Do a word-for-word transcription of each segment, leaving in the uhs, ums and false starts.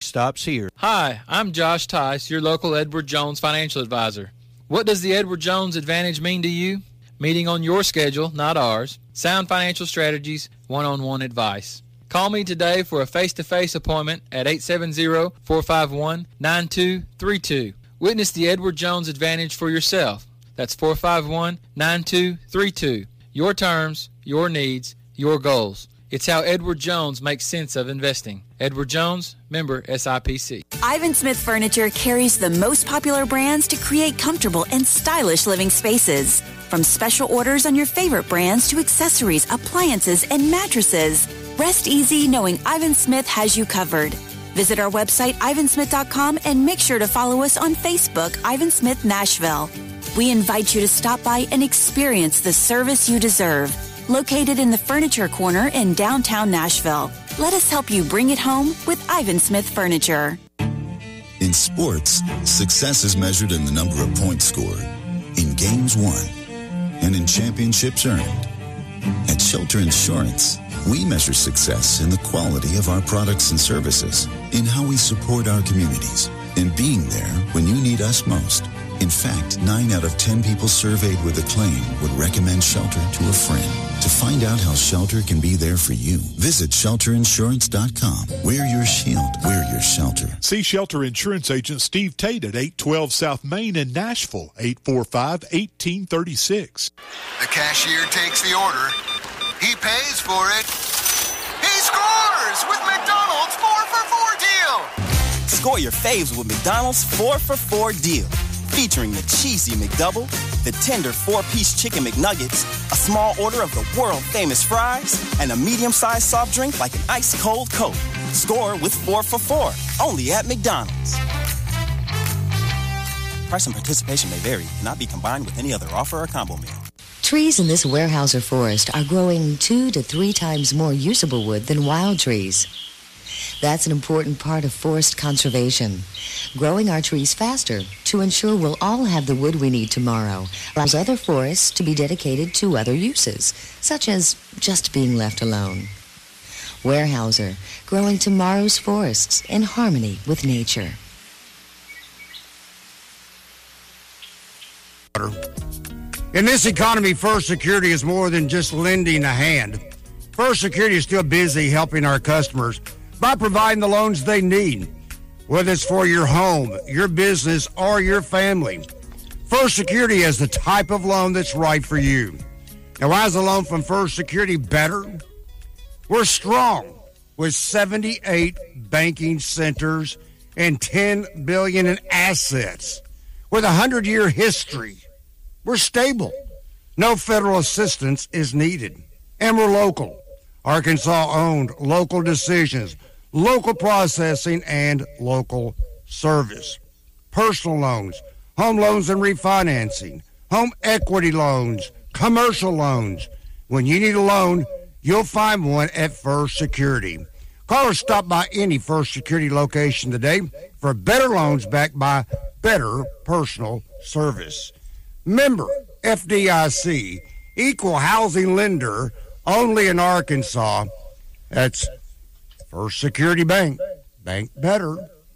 stops here. Hi, I'm Josh Tice, your local Edward Jones financial advisor. What does the Edward Jones Advantage mean to you? Meeting on your schedule, not ours. Sound financial strategies, one-on-one advice. Call me today for a face-to-face appointment at eight seven zero, four five one, nine two three two. Witness the Edward Jones Advantage for yourself. That's four five one, nine two three two. Your terms, your needs, your goals. It's how Edward Jones makes sense of investing. Edward Jones, member S I P C. Ivan Smith Furniture carries the most popular brands to create comfortable and stylish living spaces. From special orders on your favorite brands to accessories, appliances, and mattresses. Rest easy knowing Ivan Smith has you covered. Visit our website, ivan smith dot com, and make sure to follow us on Facebook, Ivan Smith Nashville. We invite you to stop by and experience the service you deserve. Located in the Furniture Corner in downtown Nashville. Let us help you bring it home with Ivan Smith Furniture. In sports, success is measured in the number of points scored, in games won, and in championships earned. At Shelter Insurance, we measure success in the quality of our products and services, in how we support our communities, and being there when you need us most. In fact, nine out of ten people surveyed with a claim would recommend Shelter to a friend. To find out how Shelter can be there for you, visit shelter insurance dot com. We're your shield. We're your shelter. See Shelter Insurance Agent Steve Tate at eight twelve South Main in Nashville, eight four five, one eight three six. The cashier takes the order. He pays for it. He scores with McDonald's four for four deal. Score your faves with McDonald's four for four deal. Featuring the cheesy McDouble, the tender four-piece chicken McNuggets, a small order of the world-famous fries, and a medium-sized soft drink like an ice-cold Coke. Score with four for four, only at McDonald's. Price and participation may vary, cannot be combined with any other offer or combo meal. Trees in this Weyerhaeuser forest are growing two to three times more usable wood than wild trees. That's an important part of forest conservation. Growing our trees faster to ensure we'll all have the wood we need tomorrow allows other forests to be dedicated to other uses, such as just being left alone. Weyerhaeuser, growing tomorrow's forests in harmony with nature. In this economy, First Security is more than just lending a hand. First Security is still busy helping our customers by providing the loans they need, whether it's for your home, your business, or your family. First Security has the type of loan that's right for you. Now, why is a loan from First Security better? We're strong with seventy-eight banking centers and ten billion dollars in assets. With a hundred-year history, we're stable. No federal assistance is needed. And we're local. Arkansas-owned, local decisions, local processing, and local service. Personal loans, home loans and refinancing, home equity loans, commercial loans. When you need a loan, you'll find one at First Security. Call or stop by any First Security location today for better loans backed by better personal service. Member F D I C, equal housing lender, only in Arkansas. That's First Security Bank. Bank better.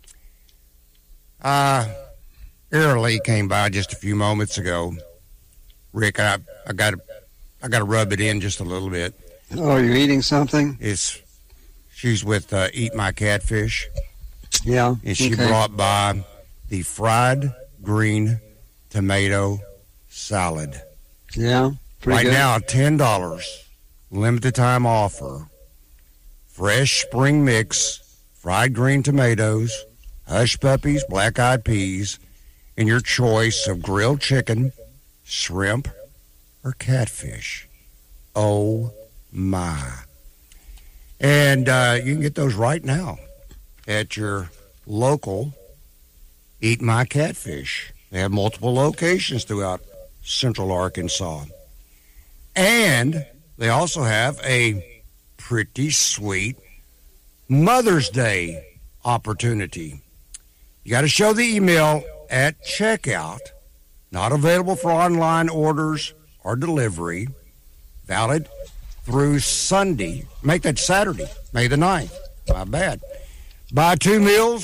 Uh, Airly came by just a few moments ago. Rick, I, I got to I got to rub it in just a little bit. Oh, are you eating something? It's she's with uh, Eat My Catfish. Yeah. And she okay. brought by the fried green tomato salad. Yeah. Pretty right good. now, ten dollars. Limited time offer. Fresh spring mix, fried green tomatoes, hush puppies, black-eyed peas, and your choice of grilled chicken, shrimp, or catfish. Oh, my. And uh, you can get those right now at your local Eat My Catfish. They have multiple locations throughout Central Arkansas. And they also have a pretty sweet Mother's Day opportunity. You got to show the email at checkout. Not available for online orders or delivery. Valid through Sunday. Make that Saturday, May the ninth. My bad. Buy two meals